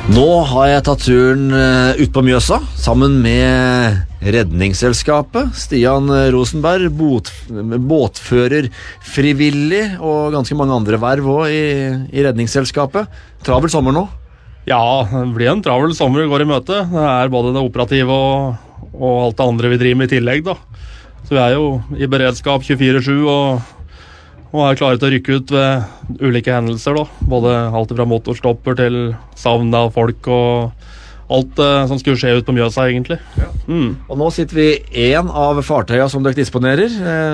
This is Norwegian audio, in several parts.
Nå har jeg tatt turen ut på Mjøsa, sammen med Redningsselskapet. Stian Rosenberg, båtfører frivillig, og ganske mange andre verv også i Redningsselskapet. Travel sommer nå? Ja, det blir en travel sommer vi går i møte. Det både det operative og alt det andre vi driver med i tillegg da. Så vi jo i beredskap 24/7 og klare til å rykke ut ved ulike hendelser da. Både alt fra motorstopper til savn av folk og alt som skulle skje ut på Mjøsa egentlig. Ja. Og nå sitter vi i en av fartøyene som dere disponerer.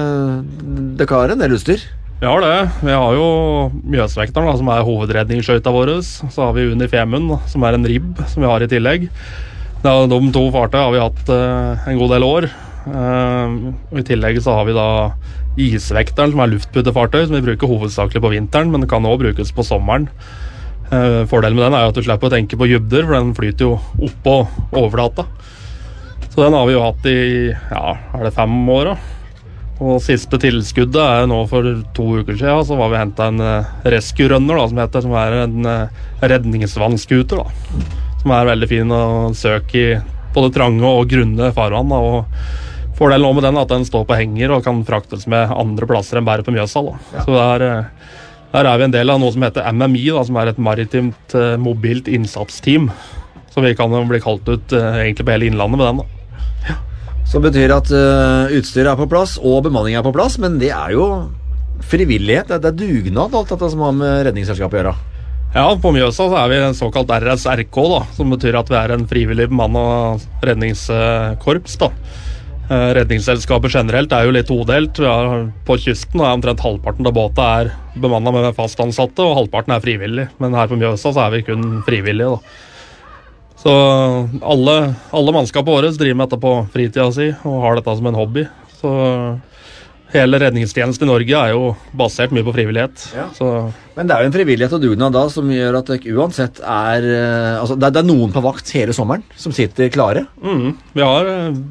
Dere har en del utstyr? Vi har det. Vi har jo Mjøsvekteren da, som hovedredningsskøyta vår. Så har vi Uni Femund, som en ribb som vi har i tillegg. De to fartøyene har vi hatt en god del år. Og i tillegg så har vi da Isvekteren, som luftputtefartøy, som vi bruker hovedsakelig på vinteren, men det kan også brukes på sommeren. Fordelen med den jo at du slipper å tenke på dybder, for den flyter jo oppå overflata. Så den har vi jo hatt i, er det 5 år da. Og siste tilskuddet nå for 2 uker siden, så var vi hentet en rescue runner da, som en redningsvannskuter da. Som veldig fin å søke i både trange og grunne farvann da, og fordelen med den at den står på henger og kan fraktes med andre plasser enn bare på Mjøsa da. Ja. Så der vi en del av noe som heter MMI da, som et maritimt mobilt innsatsteam. Så vi kan jo bli kalt ut egentlig på hele innlandet med den da. Ja. Så betyr at utstyret på plass og bemanning på plass, men det jo frivillighet, det dugnad alt dette som har med Redningsselskapet å gjøre. Ja, på Mjøsa så vi en såkalt RSRK da, som betyr at vi en frivillig bemannet redningskorps da. Redningsselskapet generelt jo litt todelt. På kysten omtrent halvparten av båten bemannet med fast ansatte, og halvparten frivillig. Men her på Mjøsa så vi kun frivillige da. Så alle mannskapet våre driver med dette på fritida si, og har dette som en hobby. Så hele redningstjenesten i Norge jo basert mye på frivillighet. Ja. Men det jo en frivillighet og dugnad da som gjør at det uansett altså det noen på vakt hele sommeren som sitter klare? Vi har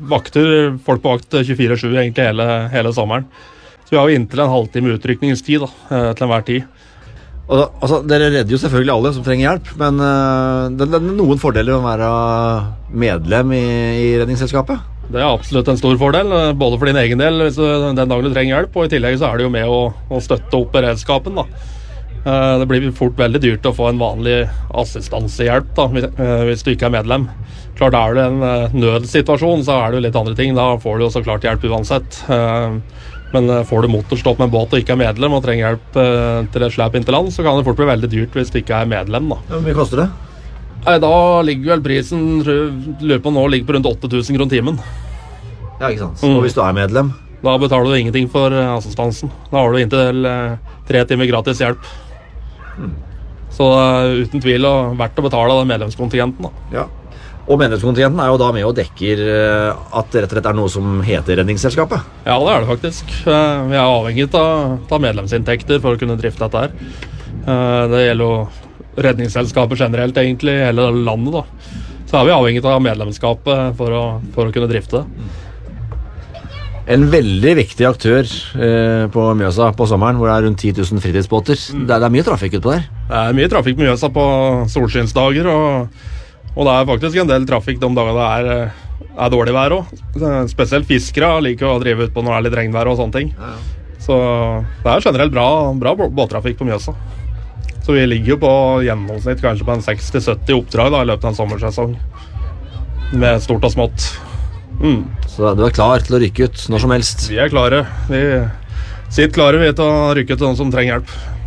folk på vakt 24/7 egentlig hele sommeren. Så vi har jo inntil en halvtime utrykningstid da, til enhver tid. Og, altså, dere redder jo selvfølgelig alle som trenger hjelp, men det noen fordeler å være medlem i Redningsselskapet? Det absolutt en stor fordel, både for din egen del hvis den dagen du trenger hjelp, og i tillegg så det jo med å støtte opp beredskapen da. Det blir fort veldig dyrt å få en vanlig assistansehjelp da, hvis du ikke medlem. Klart det en nødsituasjon, så det jo litt andre ting, da får du jo så klart hjelp uansett. Men får du motorstopp med en båt og ikke medlem og trenger hjelp til et slep inn til land, så kan det fort bli veldig dyrt hvis du ikke medlem da. Hvor mye koster det? Da ligger vel prisen, lurer på nå, ligger på rundt 8.000 kroner timen. Ja, ikke sant. Og hvis du medlem? Da betaler du ingenting for assistansen. Da har du inntil 3 timer gratis hjelp. Så uten tvil verdt å betale den medlemskontingenten da. Ja. Og medlemskontingenten jo da med og dekker at det rett og slett noe som heter Redningsselskapet? Ja, det det faktisk. Vi avhengig av medlemsinntekter for å kunne drifte dette her. Det gjelder jo Redningsselskapet generelt egentlig i hele landet da. Så vi avhengig av medlemskapet for å kunne drifte det. En veldig viktig aktør på Mjøsa på sommeren, hvor det rundt 10 000 fritidsbåter. Det mye trafikk ut på der? Det mye trafikk på Mjøsa på solskinnsdager, og det faktisk en del trafikk de dagene det dårlig vær også. Spesielt fiskere liker å drive ut på når det litt regnvær og sånne ting. Ja. Så det generelt bra båttrafikk på Mjøsa. Så vi ligger jo på gjennomsnitt kanskje på en 60-70 oppdrag da, i løpet av en sommersesong. Med stort og smått. Så du klar til å rykke ut når som helst? Vi klare. Vi sitter klare til å rykke ut til noen som trenger hjelp.